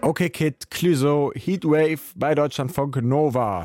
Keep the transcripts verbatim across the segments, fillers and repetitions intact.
Okay Kid, Clouseau, Heatwave bei Deutschlandfunk Nova.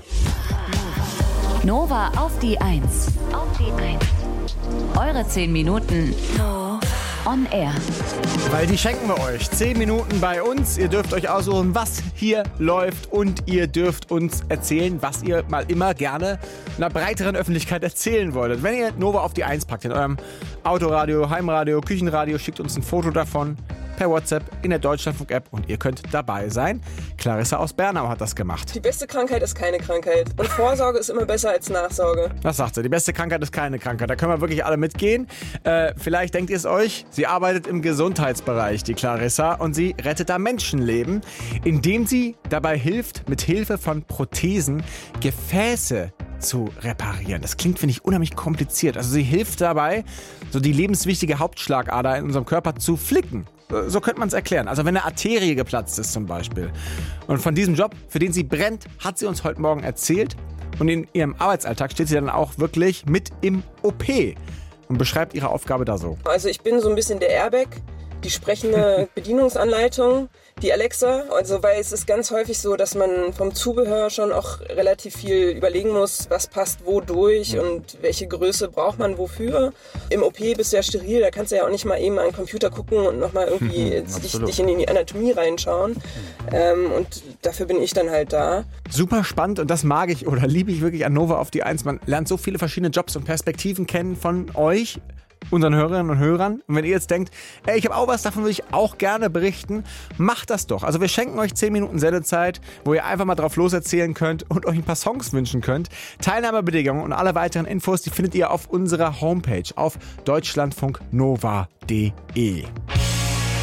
Nova auf die Eins. Auf die Eins. Eure zehn Minuten on air. Weil die schenken wir euch. zehn Minuten bei uns. Ihr dürft euch aussuchen, was hier läuft. Und ihr dürft uns erzählen, was ihr mal immer gerne einer breiteren Öffentlichkeit erzählen wolltet. Wenn ihr Nova auf die Eins packt in eurem Autoradio, Heimradio, Küchenradio, schickt uns ein Foto davon per WhatsApp in der Deutschlandfunk-App und ihr könnt dabei sein. Clarissa aus Bernau hat das gemacht. Die beste Krankheit ist keine Krankheit. Und Vorsorge ist immer besser als Nachsorge. Was sagt sie? Die beste Krankheit ist keine Krankheit. Da können wir wirklich alle mitgehen. Äh, vielleicht denkt ihr es euch, sie arbeitet im Gesundheitsbereich, die Clarissa, und sie rettet da Menschenleben, indem sie dabei hilft, mit Hilfe von Prothesen Gefäße zu reparieren. Das klingt, finde ich, unheimlich kompliziert. Also sie hilft dabei, so die lebenswichtige Hauptschlagader in unserem Körper zu flicken. So könnte man es erklären. Also wenn eine Arterie geplatzt ist zum Beispiel. Und von diesem Job, für den sie brennt, hat sie uns heute Morgen erzählt. Und in ihrem Arbeitsalltag steht sie dann auch wirklich mit im O P und beschreibt ihre Aufgabe da so. Also ich bin so ein bisschen der Airbag, die sprechende Bedienungsanleitung, die Alexa. Also weil es ist ganz häufig so, dass man vom Zubehör schon auch relativ viel überlegen muss, was passt wodurch und welche Größe braucht man wofür. Im O P bist du ja steril, da kannst du ja auch nicht mal eben an den Computer gucken und nochmal irgendwie mhm, dich, dich in die Anatomie reinschauen. Ähm, und dafür bin ich dann halt da. Super spannend und das mag ich oder liebe ich wirklich an Nova auf die Eins. Man lernt so viele verschiedene Jobs und Perspektiven kennen von euch, unseren Hörerinnen und Hörern. Und wenn ihr jetzt denkt, ey, ich habe auch was, davon würde ich auch gerne berichten, macht das doch. Also wir schenken euch zehn Minuten Sendezeit, wo ihr einfach mal drauf loserzählen könnt und euch ein paar Songs wünschen könnt. Teilnahmebedingungen und alle weiteren Infos, die findet ihr auf unserer Homepage auf deutschlandfunknova punkt de.